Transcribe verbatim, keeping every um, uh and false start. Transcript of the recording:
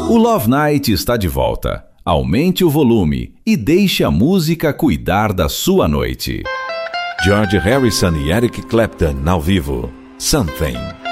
O Love Night está de volta. Aumente o volume e deixe a música cuidar da sua noite. George Harrison e Eric Clapton ao vivo. Something.